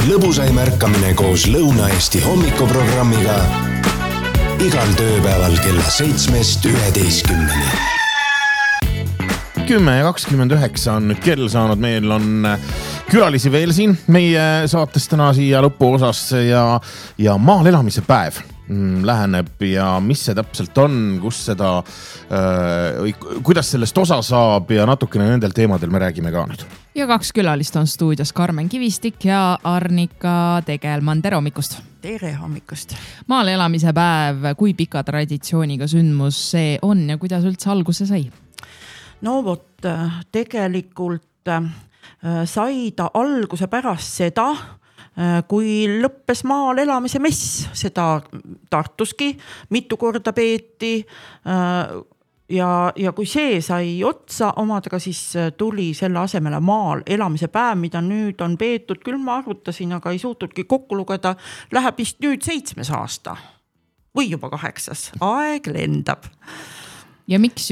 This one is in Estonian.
lõbusaim ärkamine koos Lõuna-Eesti hommikuprogrammiga igal tööpäeval kella 7-11. 10:29 on nüüd kell saanud, meil on külalisi veel siin meie saates täna siia lõpuosas ja maal elamise päev läheneb ja mis see täpselt on, kus seda, kuidas sellest osa saab ja natukene nendel teemadel me räägime ka nüüd. Ja 2 külalist on stuudios Karmen Kivistik ja Arnika Tegelmann. Tere hommikust! Tere hommikust! Maal elamise päev, kui pika traditsiooniga sündmus see on ja kuidas üldse alguse sai? No vot, tegelikult sai ta alguse pärast seda, kui lõppes maal elamise mess, seda Tartuski mitu korda peeti ja kui see sai otsa omadega, siis tuli selle asemele maal elamise päev, mida nüüd on peetud, küll ma arvutasin, aga ei suutudki kokku lugeda, läheb vist nüüd 7. aasta või juba 8. Aeg lendab. Ja miks